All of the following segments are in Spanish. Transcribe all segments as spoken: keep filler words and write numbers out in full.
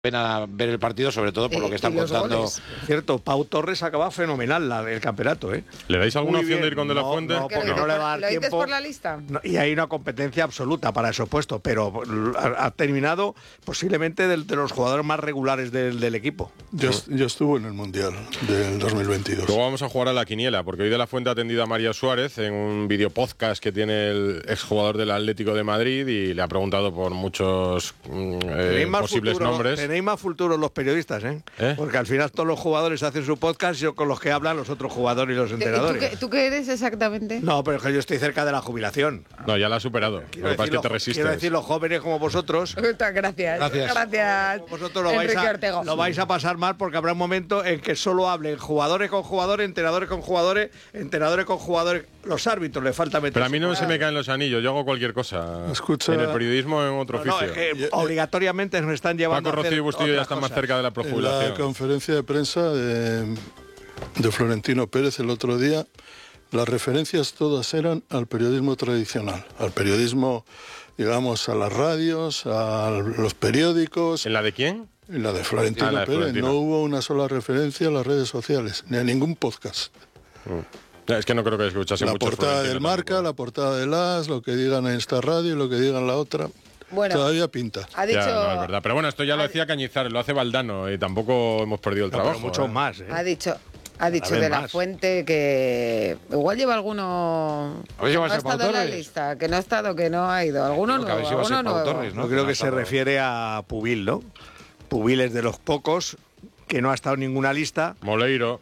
Pena ver el partido, sobre todo por eh, lo que están contando. Goles. Cierto, Pau Torres acaba fenomenal la, el campeonato, ¿eh? ¿Le dais alguna Muy opción bien. de ir con De La No, Fuente? no, porque no le va a dar ¿Lo dices tiempo. por la lista? No, y hay una competencia absoluta para esos puestos, pero ha, ha terminado posiblemente de, de los jugadores más regulares del, del equipo. Ya, ya estuvo en el Mundial del dos mil veintidós. Luego vamos a jugar a la quiniela, porque hoy De La Fuente ha atendido a María Suárez en un video podcast que tiene el exjugador del Atlético de Madrid y le ha preguntado por muchos mm, eh, posibles futuro, nombres. Tenéis más futuro los periodistas, ¿eh? ¿Eh? Porque al final todos los jugadores hacen su podcast y con los que hablan los otros jugadores y los ¿Tú entrenadores. qué, ¿Tú qué eres exactamente? No, pero es que yo estoy cerca de la jubilación. No, ya la ha superado. Quiero Lo que pasa es que decir, te los- resistes. quiero decir, los jóvenes como vosotros, Gracias. Gracias. Gracias. vosotros lo vais, Enrique a, Ortego. lo vais a pasar mal porque habrá un momento en que solo hablen jugadores con jugadores, entrenadores con jugadores, entrenadores con jugadores. Los árbitros les falta meter. Pero a mí no su- se me caen los anillos, yo hago cualquier cosa. Escucha- En el periodismo, en otro No, no, oficio. es que obligatoriamente nos están llevando Paco a hacer Rocío y Bustillo ya otras están más cosas. cerca de la En la prejubilación. conferencia de prensa de, de Florentino Pérez el otro día, las referencias todas eran al periodismo tradicional, al periodismo, digamos, a las radios, a los periódicos. ¿En la de quién? Y la de Florentino Ah, la de Pérez, Florentino. no hubo una sola referencia a las redes sociales, ni a ningún podcast. Mm. Es que no creo que escuchase La mucho portada Florentino del Marca, tampoco. la portada del As, lo que digan en esta radio y lo que digan la otra, Bueno, todavía pinta. ha dicho, Ya, no, es verdad. Pero bueno, esto ya lo decía Cañizares, lo hace Valdano y tampoco hemos perdido el No, pero trabajo. muchos ¿eh? más, ¿eh? ha dicho, ha dicho vez De La más. Fuente que igual lleva alguno A ver si que va a no ha ser Pau estado en la Torres. lista, que no ha estado, que no ha ido. Alguno Creo que a ver nuevo, si va a ser alguno Pau nuevo. Torres, ¿no? Yo creo que Ha se estado- refiere a Pubil, ¿no? Pubil es de los pocos que no ha estado en ninguna lista. Moleiro,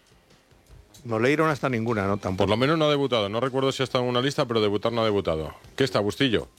Moleiro no ha estado en ninguna, ¿no? Tampoco. por lo menos no ha debutado. No recuerdo si ha estado en una lista, pero debutar no ha debutado. ¿Qué está, Bustillo?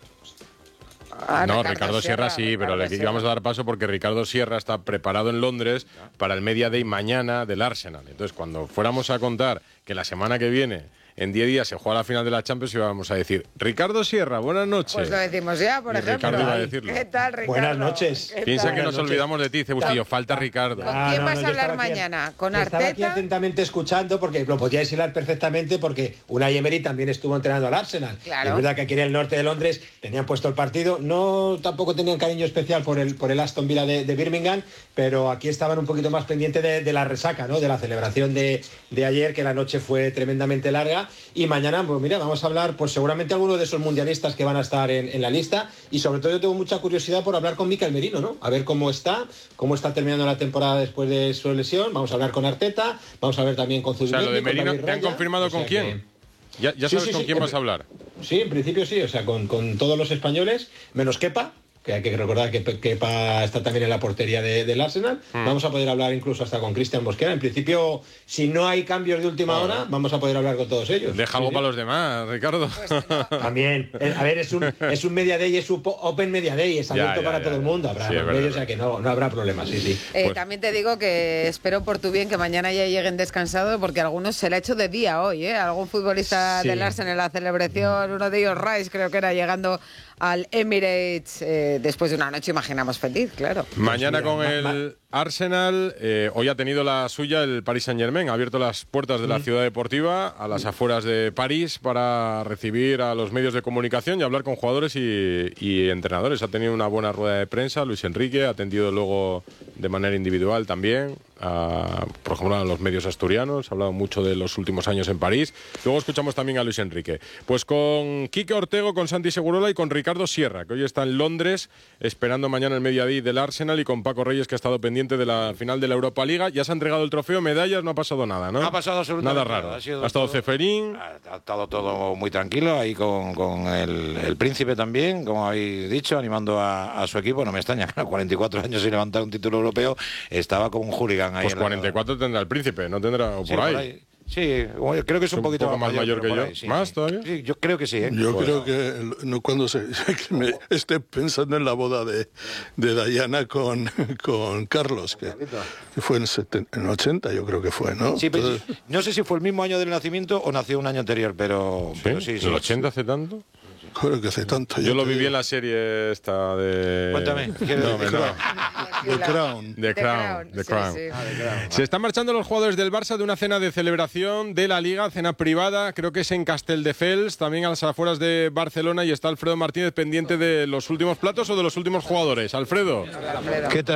Ah, No, Ricardo Sierra, sí, pero le Ricardo vamos a dar paso porque Ricardo Sierra está preparado en Londres para el Media Day mañana del Arsenal. Entonces, cuando fuéramos a contar que la semana que viene, en diez días, se juega la final de la Champions, íbamos a decir, Ricardo Sierra, buenas noches. Pues lo decimos ya, por Y ejemplo. Ricardo iba a decirlo. ¿Qué tal, Ricardo? Buenas noches. ¿Qué Piensa tal? que nos noches. olvidamos de ti, dice Bustillo, falta Ricardo. ¿Con Ah, quién no, vas no, a yo hablar estaba aquí- mañana? ¿Con Estaba aquí Arteta? atentamente escuchando porque lo podíais hilar perfectamente porque Unai Emery también estuvo entrenando al Arsenal. Claro. Es verdad que aquí en el norte de Londres tenían puesto el partido, no tampoco tenían cariño especial por el, por el Aston Villa de, de Birmingham, pero aquí estaban un poquito más pendientes de, de la resaca, ¿no? De la celebración de, de ayer, que la noche fue tremendamente larga, y mañana, pues mira, vamos a hablar, pues seguramente alguno de esos mundialistas que van a estar en, en la lista, y sobre todo yo tengo mucha curiosidad por hablar con Mikel Merino, ¿no? A ver cómo está, cómo está terminando la temporada después de su lesión. Vamos a hablar con Arteta, vamos a ver también con O sea, Zubimendi, lo de con Merino, David ¿te han Raya. confirmado O sea con que- quién? ¿Ya, ya Sí, sabes sí, con sí, quién en- vas a hablar? Sí, en principio sí, o sea, con, con todos los españoles, menos Kepa, que hay que recordar que Pe- Kepa está también en la portería de- del Arsenal. Mm. Vamos a poder hablar incluso hasta con Cristian Mosquera. En principio, si no hay cambios de última hora, vamos a poder hablar con todos ellos. Deja Sí, algo sí. para los demás, Ricardo. También, eh, a ver, es un, es un Media Day, es un po- Open Media Day, es Ya, abierto ya, para ya, todo el ya. mundo. Habrá Sí, es los verdad, medios, es o sea que no, no habrá problemas, sí, sí. Eh, Pues- También te digo que espero por tu bien que mañana ya lleguen descansados, porque algunos se le ha hecho de día hoy, ¿eh? Algún futbolista Sí. del Arsenal en la celebración, uno de ellos, Rice, creo que era llegando al Emirates eh, después de una noche, imaginamos, feliz, claro. Mañana mira, con ma- el Arsenal, eh, hoy ha tenido la suya el Paris Saint-Germain, ha abierto las puertas de la ciudad deportiva a las afueras de París para recibir a los medios de comunicación y hablar con jugadores y, y entrenadores. Ha tenido una buena rueda de prensa, Luis Enrique, ha atendido luego de manera individual también, a, por ejemplo, a los medios asturianos, ha hablado mucho de los últimos años en París. Luego escuchamos también a Luis Enrique. Pues con Quique Ortego, con Santi Segurola y con Ricardo Sierra, que hoy está en Londres esperando mañana el Media Day del Arsenal, y con Paco Reyes, que ha estado pendiente de la final de la Europa Liga. Ya se ha entregado el trofeo, medallas, no ha pasado nada, ¿no? No ha pasado absolutamente nada raro. nada. Ha sido Ha estado todo- Ceferín. Ha, ha estado todo muy tranquilo ahí con, con el, el príncipe también, como habéis dicho, animando a, a su equipo. No me extraña, a cuarenta y cuatro años y levantar un título europeo, estaba como un hooligan ahí. Pues en la- cuarenta y cuatro tendrá el príncipe, no tendrá o Sí, por ahí. Sí, bueno, creo que es un, un poquito poco más mayor pero que por yo. ahí, sí, ¿Más sí. todavía? Sí, yo creo que sí. ¿eh? Yo Pues- creo que el- no, cuando se, que me esté pensando en la boda de, de Diana con, con Carlos, que, que fue en, setenta, en ochenta, yo creo que fue, ¿no? Sí, pero Entonces, no sé si fue el mismo año del nacimiento o nació un año anterior, pero ¿Sí? pero sí, sí. ¿El ochenta hace tanto? creo que hace tanto. Yo lo te viví digo. en la serie esta de... Cuéntame, ¿quieres No, me- decirlo? no. The Crown. The Crown. The sí, Crown. sí. Se están marchando los jugadores del Barça de una cena de celebración de la Liga, cena privada, creo que es en Castelldefels, también a las afueras de Barcelona, y está Alfredo Martínez pendiente de los últimos platos o de los últimos jugadores. Alfredo. ¿Qué tal?